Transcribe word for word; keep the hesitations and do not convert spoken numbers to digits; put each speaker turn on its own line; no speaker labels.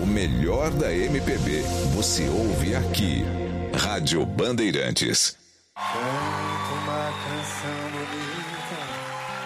O melhor da M P B você ouve aqui. Rádio Bandeirantes.
Canta uma canção bonita